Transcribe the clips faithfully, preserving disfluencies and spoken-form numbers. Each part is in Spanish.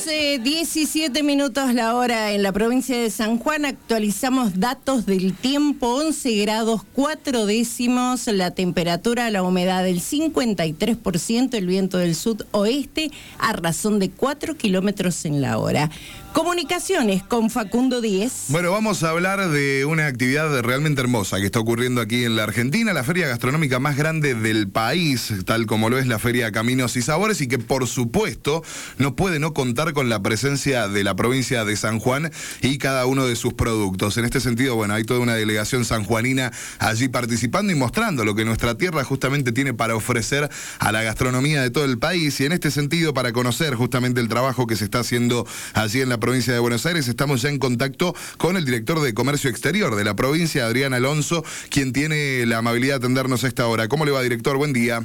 Hace diecisiete minutos la hora en la provincia de San Juan. Actualizamos datos del tiempo: once grados cuatro décimos, la temperatura, la humedad del cincuenta y tres por ciento, el viento del sudoeste a razón de cuatro kilómetros en la hora. Comunicaciones con Facundo Díez. Bueno, vamos a hablar de una actividad realmente hermosa que está ocurriendo aquí en la Argentina, la feria gastronómica más grande del país, tal como lo es la Feria Caminos y Sabores, y que por supuesto no puede no contar con la presencia de la provincia de San Juan y cada uno de sus productos. En este sentido, bueno, hay toda una delegación sanjuanina allí participando y mostrando lo que nuestra tierra justamente tiene para ofrecer a la gastronomía de todo el país. Y en este sentido, para conocer justamente el trabajo que se está haciendo allí en la provincia de Buenos Aires, estamos ya en contacto con el director de Comercio Exterior de la provincia, Adrián Alonso, quien tiene la amabilidad de atendernos a esta hora. ¿Cómo le va, director? Buen día.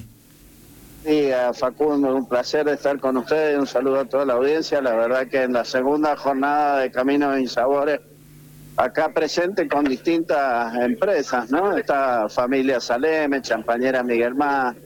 Sí, a Facundo, un placer estar con ustedes, un saludo a toda la audiencia. La verdad que en la segunda jornada de Caminos y Sabores, acá presente con distintas empresas, ¿no? Está Familia Saleme, Champañera Miguel Más,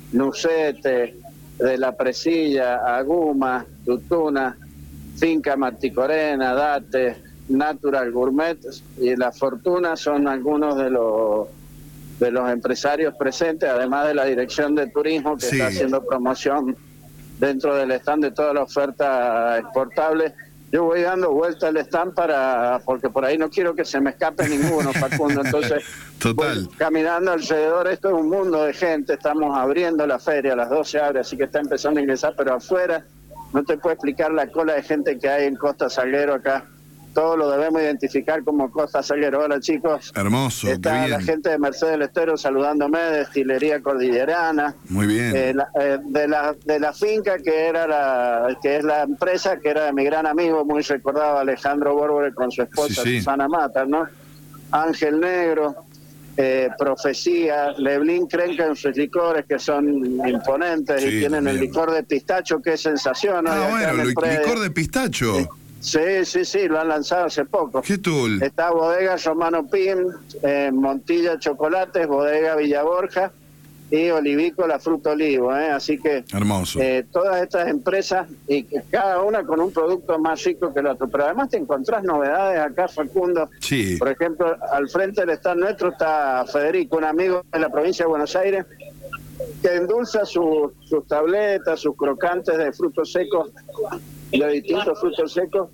Nucete, de la Presilla, Aguma, Tutuna, Finca Marticorena, Date, Natural Gourmet y La Fortuna son algunos de los de los empresarios presentes, además de la Dirección de Turismo que sí está haciendo promoción dentro del stand de toda la oferta exportable. Yo voy dando vuelta al stand para porque por ahí no quiero que se me escape ninguno, Facundo, entonces Total. voy caminando alrededor. Esto es un mundo de gente, estamos abriendo la feria, a las doce abre, así que está empezando a ingresar, pero afuera no te puedo explicar la cola de gente que hay en Costa Salguero acá. Todo lo debemos identificar como Costa Salguero. Hola, chicos. Hermoso, Está qué bien. La gente de Mercedes del Estero saludándome, de Destilería Cordillerana. Muy bien. Eh, la, eh, de, la, de la finca que era la que es la empresa que era de mi gran amigo, muy recordado, Alejandro Bórbore, con su esposa Sí, sí. Susana Mata, ¿no? Ángel Negro, eh, Profecía, Leblin Crenca en sus licores que son imponentes, Sí, y tienen también. el licor de pistacho que es sensación, ¿no? Ah, Y acá bueno, en el li- predio- licor de pistacho. Sí. Sí, sí, sí, lo han lanzado hace poco. ¿Qué tool? Está Bodega Romano Pim, eh, Montilla Chocolates, Bodega Villa Borja y Olivícola Fruto Olivo, ¿eh? Así que Hermoso. eh, todas estas empresas, y que cada una con un producto más rico que el otro, pero además te encontrás novedades acá, Facundo. Sí. Por ejemplo, al frente del stand nuestro está Federico, un amigo de la provincia de Buenos Aires, que endulza su- sus tabletas, sus crocantes de frutos secos, de distintos frutos secos,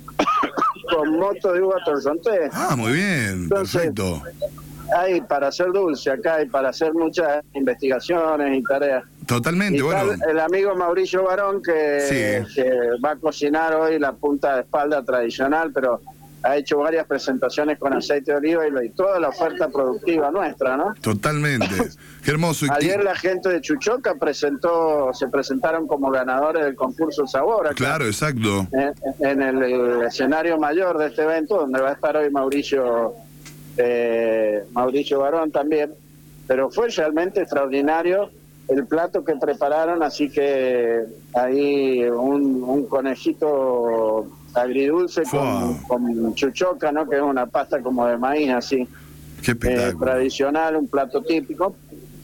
con moto de uva torrontés. Ah, muy bien, Entonces, perfecto. Hay para hacer dulce acá, hay para hacer muchas investigaciones y tareas. Totalmente, Y bueno. está el amigo Mauricio Barón que, Sí. que va a cocinar hoy la punta de espalda tradicional, pero ha hecho varias presentaciones con aceite de oliva y, y toda la oferta productiva nuestra, ¿no? Totalmente. Qué hermoso. Y- Ayer la gente de Chuchoca presentó, se presentaron como ganadores del concurso Sabor acá, Claro, exacto. en, en el, el escenario mayor de este evento, donde va a estar hoy Mauricio eh, Mauricio Barón también, pero fue realmente extraordinario el plato que prepararon, así que ahí un, un conejito agridulce con, con chuchoca, ¿no? Que es una pasta como de maíz, así, Qué eh, espectáculo. tradicional, un plato típico.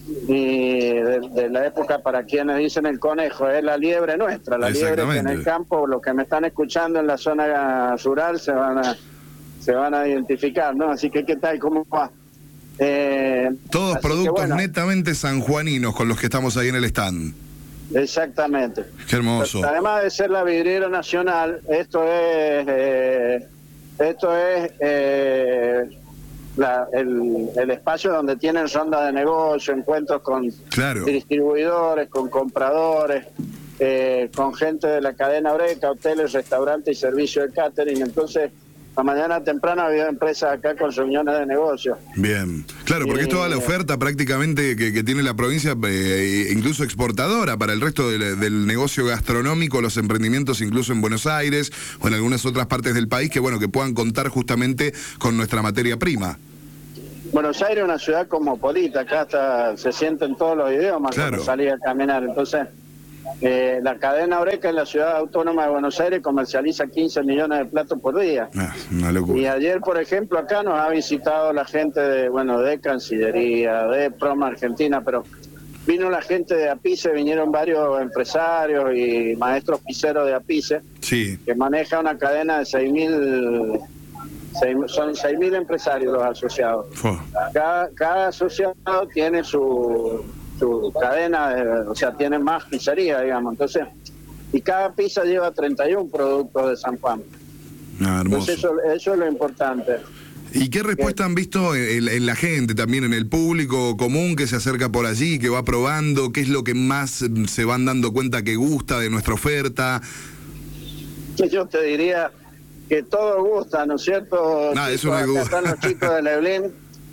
Y de, de la época, para quienes dicen el conejo, es la liebre nuestra, la liebre que en Exactamente. el campo, los que me están escuchando en la zona rural se van a se van a identificar, ¿no? Así que, ¿qué tal? ¿Cómo va? Eh, Todos así que, productos bueno, netamente sanjuaninos con los que estamos ahí en el stand. exactamente. Qué hermoso. Además de ser la vidriera nacional, esto es eh, esto es eh, la- el, el espacio donde tienen rondas de negocio, encuentros con Claro. distribuidores, con compradores, eh, con gente de la cadena Oreca, hoteles, restaurantes y servicio de catering. Entonces, a mañana temprano había empresas acá con reuniones de negocio. Bien. Claro, porque es toda la oferta prácticamente que, que tiene la provincia, eh, incluso exportadora para el resto del, del negocio gastronómico, los emprendimientos incluso en Buenos Aires o en algunas otras partes del país, que bueno, que puedan contar justamente con nuestra materia prima. Buenos Aires es una ciudad cosmopolita, acá hasta se sienten todos los idiomas Claro. cuando salí a caminar. Entonces, eh, la cadena Oreca en la ciudad autónoma de Buenos Aires comercializa quince millones de platos por día. Ah, una Y locura. ayer, por ejemplo, acá nos ha visitado la gente de, bueno, de Cancillería, de Proma Argentina, pero vino la gente de Apice, vinieron varios empresarios y maestros piseros de Apice, sí, que maneja una cadena de seis mil, son seis mil empresarios los asociados. Oh. Cada, cada asociado tiene su, su cadena, de, o sea, tiene más pizzería, digamos, entonces, y cada pizza lleva treinta y uno productos de San Juan. Ah, hermoso. Entonces eso, eso es lo importante. ¿Y qué respuesta han visto en, en la gente, también en el público común que se acerca por allí, que va probando? ¿Qué es lo que más se van dando cuenta que gusta de nuestra oferta? Yo te diría que todo gusta, ¿no es cierto? Ah, eso Chicos, no hay acá duda. están los chicos de Leblin,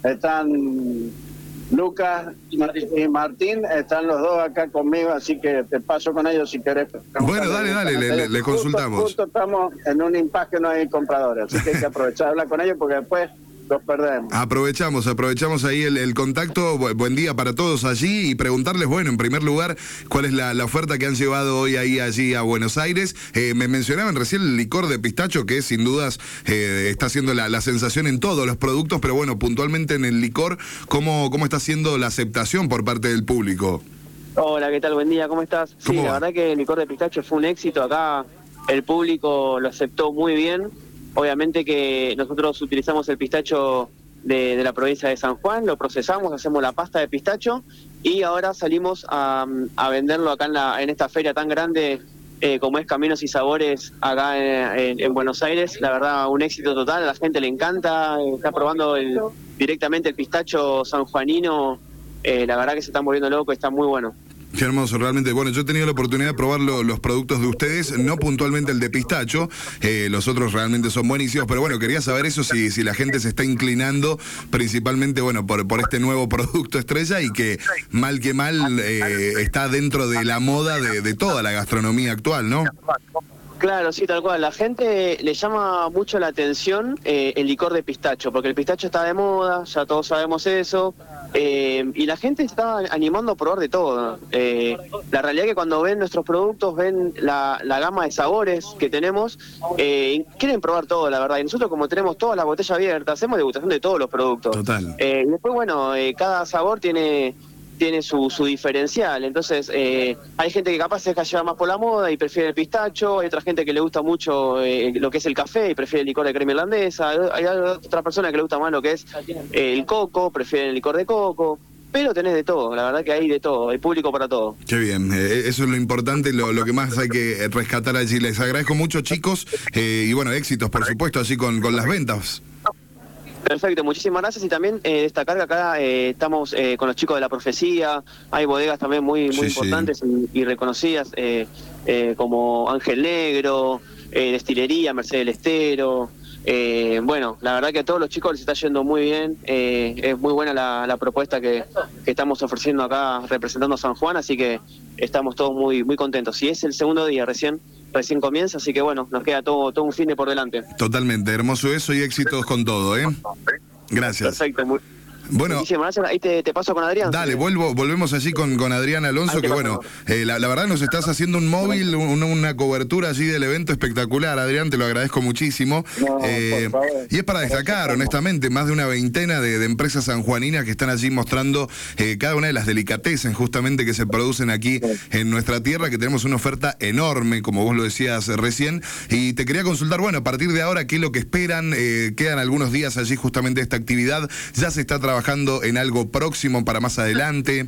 están Lucas y Martín, están los dos acá conmigo, así que te paso con ellos si querés. Bueno, dale, dale, le, le, le consultamos. Justo, justo estamos en un impasse que no hay compradores, así que hay que aprovechar de hablar con ellos porque después los perdemos. Aprovechamos, aprovechamos ahí el, el contacto. Bu- Buen día para todos allí y preguntarles, bueno, en primer lugar, cuál es la, la oferta que han llevado hoy ahí allí a Buenos Aires. Eh, me mencionaban recién el licor de pistacho, que sin dudas eh, está haciendo la, la sensación en todos los productos, pero bueno, puntualmente en el licor, ¿cómo, cómo está siendo la aceptación por parte del público? Hola, ¿qué tal? Buen día, ¿cómo estás? Sí, ¿Cómo la va? verdad que el licor de pistacho fue un éxito acá, el público lo aceptó muy bien. Obviamente que nosotros utilizamos el pistacho de, de la provincia de San Juan, lo procesamos, hacemos la pasta de pistacho y ahora salimos a, a venderlo acá en, la, en esta feria tan grande eh, como es Caminos y Sabores acá en, en, en Buenos Aires. La verdad, un éxito total, a la gente le encanta, está probando el, directamente el pistacho sanjuanino, eh, la verdad que se están volviendo locos, está muy bueno. Qué hermoso, realmente. Bueno, yo he tenido la oportunidad de probar lo- los productos de ustedes, no puntualmente el de pistacho, eh, los otros realmente son buenísimos, pero bueno, quería saber eso, si, si la gente se está inclinando principalmente, bueno, por, por este nuevo producto estrella y que mal que mal eh, está dentro de la moda de, de toda la gastronomía actual, ¿no? Claro, sí, tal cual. La gente le llama mucho la atención eh, el licor de pistacho, porque el pistacho está de moda, ya todos sabemos eso, eh, y la gente está animando a probar de todo. Eh, la realidad es que cuando ven nuestros productos, ven la, la gama de sabores que tenemos, eh, quieren probar todo, la verdad. Y nosotros, como tenemos toda la botella abierta, hacemos degustación de todos los productos. Total. Eh, y después, bueno, eh, cada sabor tiene... tiene su, su diferencial, entonces eh, hay gente que capaz se deja llevar más por la moda y prefiere el pistacho, hay otra gente que le gusta mucho eh, lo que es el café y prefiere el licor de crema irlandesa, hay otra persona que le gusta más lo que es eh, el coco, prefiere el licor de coco, pero tenés de todo, la verdad que hay de todo, hay público para todo. Qué bien, eh, eso es lo importante, lo, lo que más hay que rescatar allí. Les agradezco mucho, chicos, eh, y bueno, éxitos, por supuesto, allí con, con las ventas. Perfecto, muchísimas gracias y también eh, destacar que acá eh, estamos eh, con los chicos de la profecía, hay bodegas también muy muy Sí, importantes y, y reconocidas eh, eh, como Ángel Negro, eh, Destilería, Mercedes del Estero, eh, bueno, la verdad que a todos los chicos les está yendo muy bien, eh, es muy buena la, la propuesta que, que estamos ofreciendo acá representando a San Juan, así que estamos todos muy muy contentos. Y es el segundo día, recién recién comienza, así que bueno, nos queda todo todo un fin de por delante. Totalmente, hermoso eso y éxitos con todo, ¿eh? Gracias. Perfecto, muy, Bueno, muchísimas gracias. Ahí te, te paso con Adrián. dale, vuelvo, volvemos allí con, con Adrián Alonso, Ahí te que paso. bueno, eh, la, la verdad nos estás haciendo un móvil, un- una cobertura allí del evento espectacular, Adrián, te lo agradezco muchísimo. No, Eh, por favor. y es para destacar, honestamente, más de una veintena de, de empresas sanjuaninas que están allí mostrando eh, cada una de las delicatessen justamente que se producen aquí en nuestra tierra, que tenemos una oferta enorme, como vos lo decías eh, recién, y te quería consultar, bueno, a partir de ahora, ¿qué es lo que esperan? Eh, quedan algunos días allí justamente esta actividad, ya se está trabajando en algo próximo para más adelante.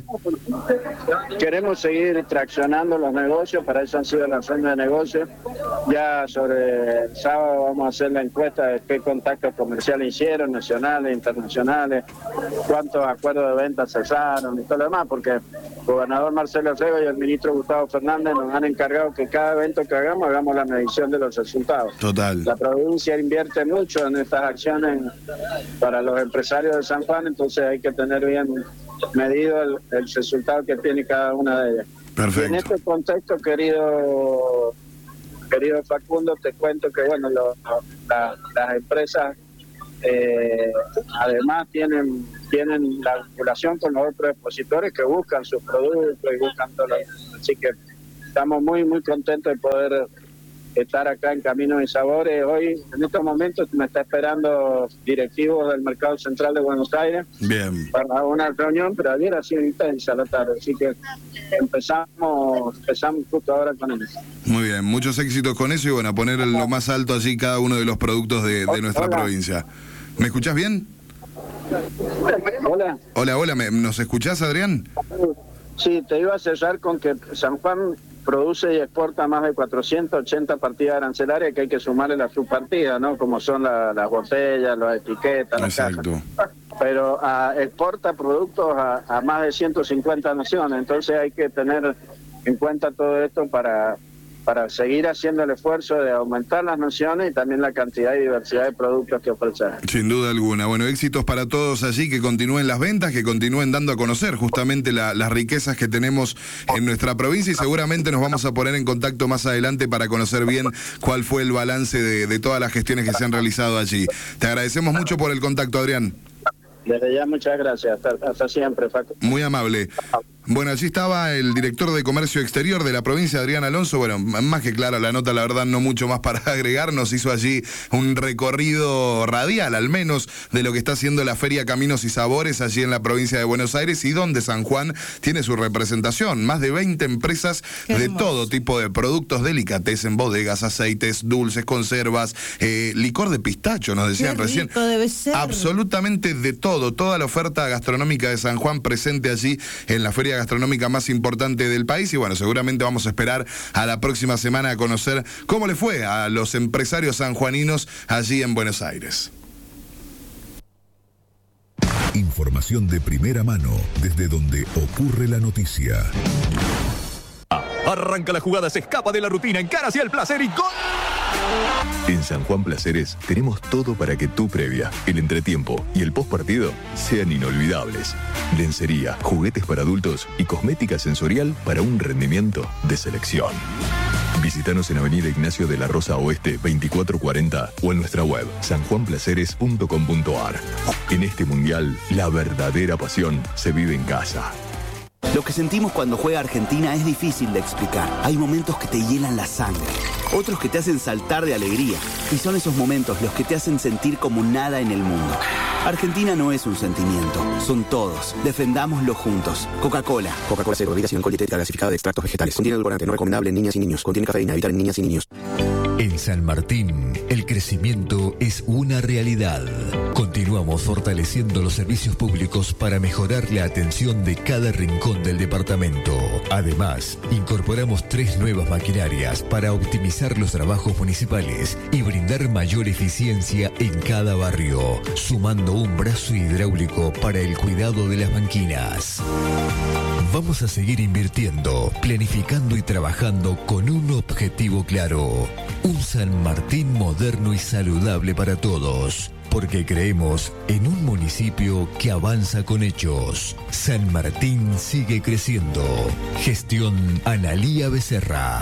Queremos seguir traccionando los negocios, para eso han sido las rondas de negocios. Ya sobre el sábado vamos a hacer la encuesta de qué contactos comerciales hicieron, nacionales, internacionales, cuántos acuerdos de venta cesaron y todo lo demás, porque el gobernador Marcelo Rego y el ministro Gustavo Fernández nos han encargado que cada evento que hagamos, hagamos la medición de los resultados. Total. La provincia invierte mucho en estas acciones para los empresarios de San Juan, entonces hay que tener bien medido el, el resultado que tiene cada una de ellas. Perfecto. Y en este contexto, querido querido Facundo, te cuento que bueno, lo, la, las empresas eh, además tienen tienen la vinculación con los otros expositores que buscan sus productos y buscan todo lo, así que estamos muy muy contentos de poder estar acá en Caminos y Sabores. Hoy, en estos momentos, me está esperando directivos del Mercado Central de Buenos Aires. Bien. Para una reunión, pero ayer ha sido intensa la tarde, así que empezamos empezamos justo ahora con eso. Muy bien, muchos éxitos con eso y bueno, a poner en lo más alto allí cada uno de los productos de, de nuestra Hola. provincia. ¿Me escuchás bien? Hola. Hola, hola, ¿me- ¿nos escuchás, Adrián? Sí, te iba a cerrar con que San Juan produce y exporta más de cuatrocientas ochenta partidas arancelarias que hay que sumarle las subpartidas, ¿no? Como son la- las botellas, las etiquetas, las Exacto. cajas. Pero ah, exporta productos a, a más de ciento cincuenta naciones, entonces hay que tener en cuenta todo esto para, para seguir haciendo el esfuerzo de aumentar las naciones y también la cantidad y diversidad de productos que ofrecen. Sin duda alguna. Bueno, éxitos para todos allí, que continúen las ventas, que continúen dando a conocer justamente la- las riquezas que tenemos en nuestra provincia y seguramente nos vamos a poner en contacto más adelante para conocer bien cuál fue el balance de, de todas las gestiones que se han realizado allí. Te agradecemos mucho por el contacto, Adrián. Desde ya, muchas gracias. Hasta, hasta siempre, Facu. Muy amable. Bueno, allí estaba el director de Comercio Exterior de la provincia, Adrián Alonso. Bueno, más que clara la nota, la verdad, no mucho más para agregar. Nos hizo allí un recorrido radial, al menos, de lo que está haciendo la Feria Caminos y Sabores allí en la provincia de Buenos Aires y donde San Juan tiene su representación. Más de veinte empresas Qué de hermoso. todo tipo de productos, delicatessen, bodegas, aceites, dulces, conservas, eh, licor de pistacho, nos decían Qué recién. rico debe ser. Absolutamente de todo, toda la oferta gastronómica de San Juan presente allí en la feria gastronómica más importante del país y bueno, seguramente vamos a esperar a la próxima semana a conocer cómo le fue a los empresarios sanjuaninos allí en Buenos Aires. Información de primera mano desde donde ocurre la noticia. Arranca la jugada, se escapa de la rutina, encara hacia el placer y ¡gol! En San Juan Placeres tenemos todo para que tu previa, el entretiempo y el postpartido sean inolvidables. Lencería, juguetes para adultos y cosmética sensorial para un rendimiento de selección. Visítanos en Avenida Ignacio de la Rosa Oeste veinticuatro cuarenta o en nuestra web san juan placeres punto com punto a r. En este mundial, la verdadera pasión se vive en casa. Lo que sentimos cuando juega Argentina es difícil de explicar. Hay momentos que te hielan la sangre, otros que te hacen saltar de alegría. Y son esos momentos los que te hacen sentir como nada en el mundo. Argentina no es un sentimiento, son todos. Defendámoslo juntos. Coca-Cola. Coca-Cola Cero, bebida sin alcohol y dietética gasificada de extractos vegetales. Contiene edulcorante, no recomendable en niñas y niños. Contiene cafeína, evitar en niñas y niños. En San Martín, el crecimiento es una realidad. Continuamos fortaleciendo los servicios públicos para mejorar la atención de cada rincón del departamento. Además, incorporamos tres nuevas maquinarias para optimizar los trabajos municipales y brindar mayor eficiencia en cada barrio, sumando un brazo hidráulico para el cuidado de las banquinas. Vamos a seguir invirtiendo, planificando y trabajando con un objetivo claro. Un San Martín moderno y saludable para todos. Porque creemos en un municipio que avanza con hechos. San Martín sigue creciendo. Gestión Analía Becerra.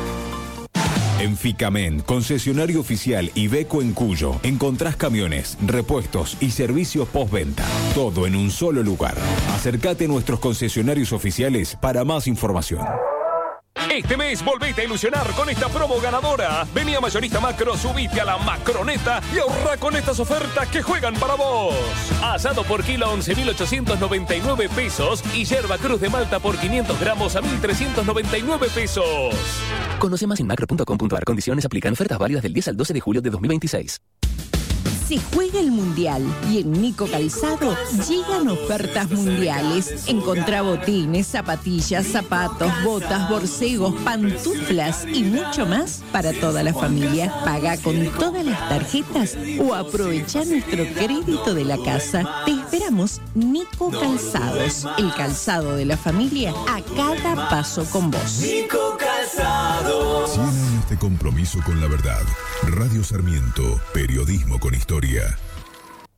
En Ficamen, concesionario oficial Iveco en Cuyo, encontrás camiones, repuestos y servicios postventa. Todo en un solo lugar. Acércate a nuestros concesionarios oficiales para más información. Este mes volvete a ilusionar con esta promo ganadora. Vení a Mayorista Macro, subite a la Macroneta y ahorra con estas ofertas que juegan para vos. Asado por kilo a once mil ochocientos noventa y nueve pesos y yerba cruz de Malta por quinientos gramos a mil trescientos noventa y nueve pesos. Conoce más en macro punto com punto a r. Condiciones aplican. Ofertas válidas del diez al doce de julio de dos mil veintiséis. Se juega el Mundial y en Nico Calzado llegan ofertas mundiales. Encontrá botines, zapatillas, zapatos, botas, borcegos, pantuflas y mucho más para toda la familia. Paga con todas las tarjetas o aprovecha nuestro crédito de la casa. Te esperamos, Nico Calzados, el calzado de la familia a cada paso con vos. Nico Calzado. cien años de compromiso con la verdad. Radio Sarmiento, periodismo con historia.